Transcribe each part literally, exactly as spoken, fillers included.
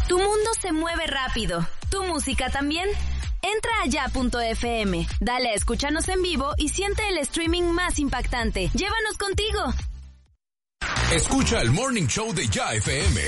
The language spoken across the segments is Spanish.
Tu mundo se mueve rápido. Tu música también. Entra a ya punto efe eme, dale a escúchanos en vivo y siente el streaming más impactante. ¡Llévanos contigo! Escucha el Morning Show de Ya F M.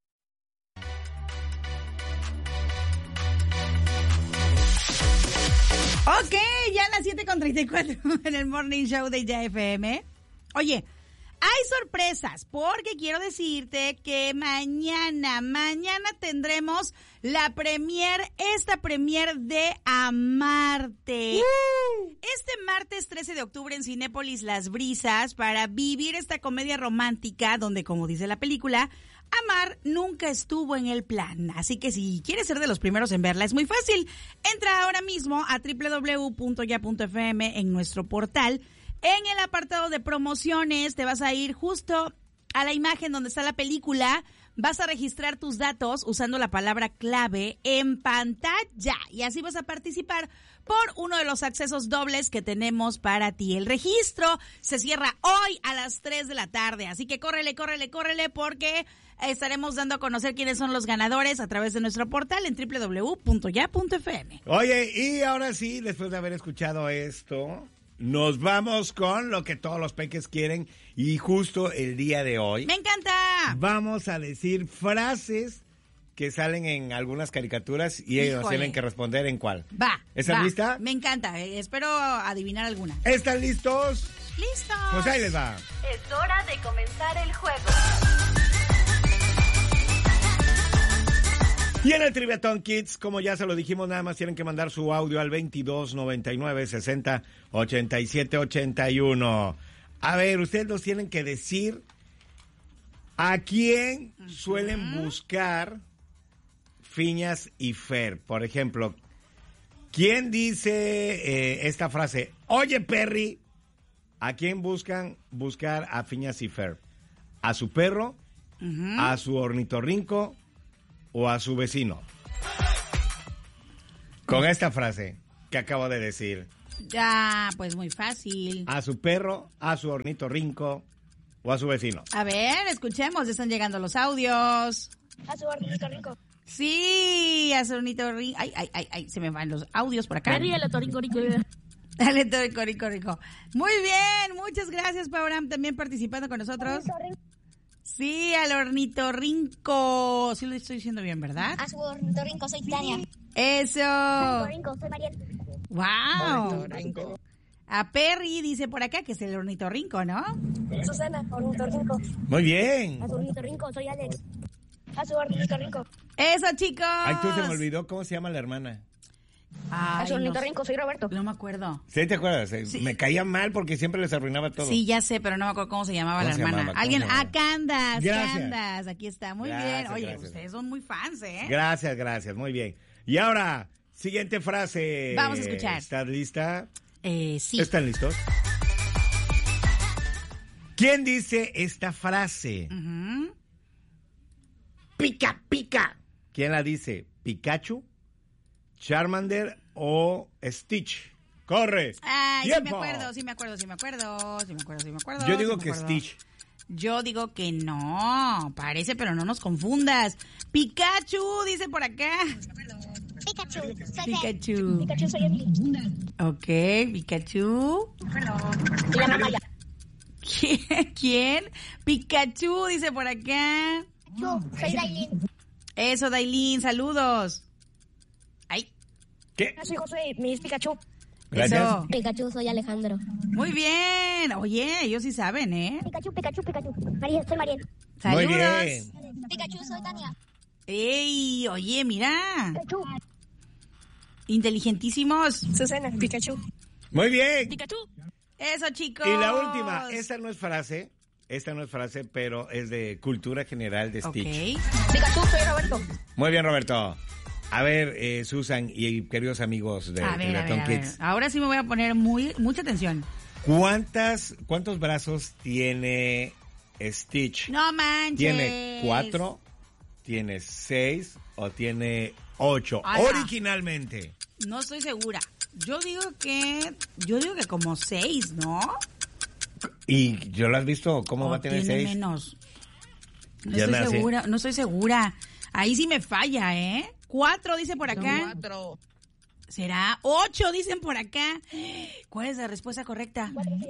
Ok, ya a las siete con treinta y cuatro en el Morning Show de Ya F M. Oye, hay sorpresas, porque quiero decirte que mañana, mañana tendremos la premier, esta premier de Amarte. Uh. Este martes trece de octubre en Cinépolis Las Brisas, para vivir esta comedia romántica donde, como dice la película, amar nunca estuvo en el plan. Así que si quieres ser de los primeros en verla, es muy fácil. Entra ahora mismo a doble u doble u doble u punto ya punto efe eme en nuestro portal. En el apartado de promociones te vas a ir justo a la imagen donde está la película. Vas a registrar tus datos usando la palabra clave en pantalla y así vas a participar por uno de los accesos dobles que tenemos para ti. El registro se cierra hoy a las tres de la tarde, así que córrele, córrele, córrele, porque estaremos dando a conocer quiénes son los ganadores a través de nuestro portal en doble u doble u doble u punto ya punto efe eme. Oye, y ahora sí, después de haber escuchado esto, nos vamos con lo que todos los peques quieren, y justo el día de hoy... ¡Me encanta! Vamos a decir frases que salen en algunas caricaturas y ellos Híjole. tienen que responder en cuál. Va. ¿Están va. listas? Me encanta. Eh, espero adivinar alguna. ¿Están listos? ¡Listos! Pues ahí les va. Es hora de comenzar el juego. Y en el Triviatón Kids, como ya se lo dijimos, nada más tienen que mandar su audio al veintidós noventa y nueve sesenta ochenta y siete ochenta y uno. A ver, ustedes nos tienen que decir a quién uh-huh. suelen buscar Phineas y Ferb. Por ejemplo, ¿quién dice eh, esta frase? Oye, Perry, ¿a quién buscan buscar a Phineas y Ferb? ¿A su perro? Uh-huh. ¿A su ornitorrinco? ¿O a su vecino? Con esta frase que acabo de decir. Ya, pues muy fácil. ¿A su perro, a su ornitorrinco o a su vecino? A ver, escuchemos, están llegando los audios. A su ornitorrinco. Sí, a su ornitorrinco. Ay, ay, ay, ay, se me van los audios por acá. Perry, el ornitorrinco. Dale, rico, rico, rico. Muy bien, muchas gracias, Pauram, también participando con nosotros. Sí, al ornitorrinco. Sí lo estoy diciendo bien, ¿verdad? A su ornitorrinco, soy Tania. Eso. Ornitorrinco, soy Mariel. Wow. Ornitorrinco. A Perry dice por acá que es el ornitorrinco, ¿no? Susana, ornitorrinco. Muy bien. A su ornitorrinco, soy Alex. A su ornitorrinco. Eso, chicos. Ay, tú se me olvidó cómo se llama la hermana. Ay, a su ornitorrinco, no, soy Roberto. No me acuerdo. ¿Sí te acuerdas? Sí. Me caía mal porque siempre les arruinaba todo. Sí, ya sé, pero no me acuerdo cómo se llamaba ¿Cómo la se hermana. llamaba? Alguien, ¿Cómo se ah, llamaba? Candas, Gracias. Candas, aquí está, muy Gracias, bien. Oye, gracias. ustedes son muy fans, ¿eh? Gracias, gracias, muy bien. Y ahora, siguiente frase. Vamos a escuchar. ¿Estás lista? Eh, sí. ¿Están listos? ¿Quién dice esta frase? Uh-huh. Pica, pica. ¿Quién la dice? ¿Pikachu, Charmander o Stitch? ¡Corre! Ay, ¡Tiempo! sí me acuerdo, sí me acuerdo, sí me acuerdo, sí me acuerdo, sí me acuerdo. Yo digo sí me que acuerdo. Stitch. Yo digo que no, parece, pero no nos confundas. Pikachu, dice por acá. Pikachu, soy Pikachu. Pikachu, soy Emily. Ok, Pikachu. Se llama Maya. ¿Quién? ¿Quién? Pikachu, dice por acá. Yo, soy Dailin. Eso, Dailin, saludos. Ay, ¿Qué? Soy Josué, mi es Pikachu. Gracias. eso. Pikachu, soy Alejandro. Muy bien. Oye, ellos sí saben, ¿eh? Pikachu, Pikachu, Pikachu. Mariel, soy Mariel. Saludos. Muy bien. Pikachu, soy Tania. Ey, oye, mira. Pikachu. Inteligentísimos. Susana, Pikachu. Muy bien. Pikachu. Eso, chicos. Y la última, esta no es frase, esta no es frase, pero es de cultura general de Stitch. Ok. Pikachu, soy Roberto. Muy bien, Roberto. A ver, eh, Susan y queridos amigos de A ver, a ver, Triviatón a ver. Kids. Ahora sí me voy a poner muy mucha atención. ¿Cuántas, ¿Cuántos brazos tiene Stitch? No manches. ¿Tiene cuatro? ¿Tiene seis? ¿O tiene ocho? Ala. Originalmente. No estoy segura. Yo digo que, yo digo que como seis, ¿no? ¿Y yo lo has visto? ¿Cómo ¿O va a tener tiene seis? menos? No Ya estoy nací. segura, no estoy segura. Ahí sí me falla, ¿eh? Cuatro, dice por acá. Cuatro. ¿Será? Ocho, dicen por acá. ¿Cuál es la respuesta correcta?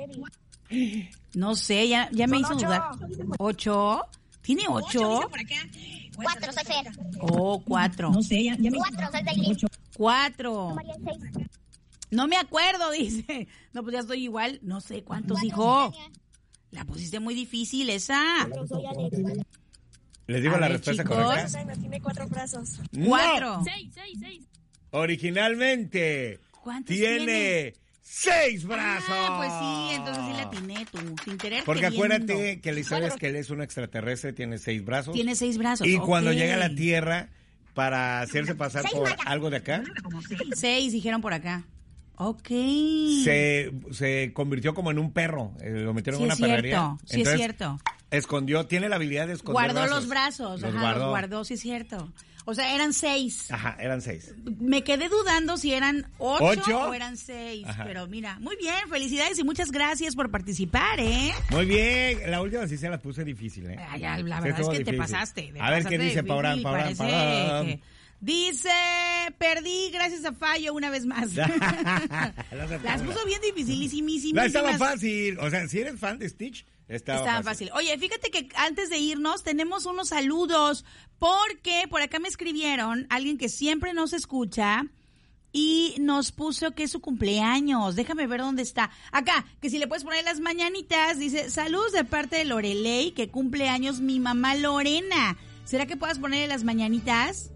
No sé, ya, ya me hizo dudar. ¿Ocho? ¿Tiene ocho? Cuatro, soy Fer. Oh, cuatro. No sé, ya, ya me Cuatro, soy Dailin. Cuatro. María, seis. No me acuerdo, dice. No, pues ya estoy igual. No sé cuántos, hijo. La pusiste muy difícil esa. Cuatro, soy Alex. ¿Les digo A la ver, respuesta chicos. correcta? Tiene cuatro brazos. No. Cuatro. Seis, seis, seis. Originalmente ¿Cuántos tiene, tiene? seis brazos. Ah, pues sí, entonces sí la atiné tú, sin querer Porque queriendo. acuérdate que la historia es que él es un extraterrestre, tiene seis brazos. Tiene seis brazos. Y cuando ok. llega a la Tierra, para hacerse pasar Seis por vacas. algo de acá, Seis, dijeron por acá. Ok. se, se convirtió como en un perro. eh, lo metieron Sí en es una perrería. cierto, sí es Entonces, cierto. Escondió, tiene la habilidad de esconder Guardó brazos. los brazos, Los ajá, guardó. los guardó, sí es cierto. O sea, eran seis. Ajá, eran seis. Me quedé dudando si eran ocho, ¿Ocho? o eran seis. Ajá. Pero mira, muy bien, felicidades y muchas gracias por participar, ¿eh? Muy bien, la última sí se la puse difícil, ¿eh? Ay, ya, la Sí, verdad es estuvo que te difícil. pasaste. te A ver qué pasaste dice de Paurán, difícil, Paurán, parece Paurán. que- Dice, perdí gracias a Fallo una vez más. No se Las ponga. puso bien dificilísimas. No, estaba fácil. O sea, si eres fan de Stitch, estaba, Estaba fácil. Oye, fíjate que antes de irnos tenemos unos saludos porque por acá me escribieron alguien que siempre nos escucha y nos puso que es su cumpleaños. Déjame ver dónde está. Acá, que si le puedes poner las mañanitas, dice, saludos de parte de Lorelei, que cumple años mi mamá Lorena. ¿Será que puedas ponerle las mañanitas?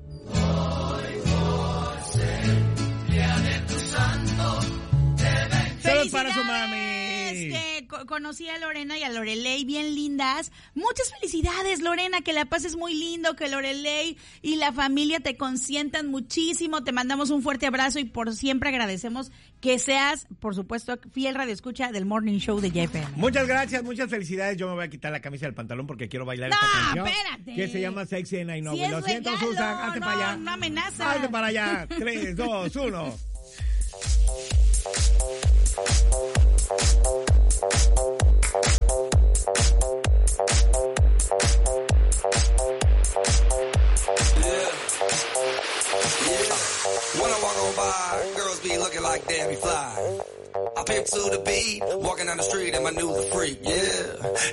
Saludos para su ¡Felicidades! mami. Que co- conocí a Lorena y a Lorelei bien lindas. Muchas felicidades, Lorena, que la pases muy lindo, que Lorelei y la familia te consientan muchísimo. Te mandamos un fuerte abrazo y por siempre agradecemos que seas, por supuesto, fiel radioescucha del Morning Show de J F M. Muchas gracias, muchas felicidades. Yo me voy a quitar la camisa del pantalón porque quiero bailar No, esta canción. espérate. Que se llama Sexy and I Know Si It. es Lo siento, regalo, Susan. Hazte no, para allá. no amenaza. Hazte para allá. Tres, dos, uno. When I walk on by, girls be looking like Debbie Fly. I pimp to the beat, walking down the street in my new freak, yeah.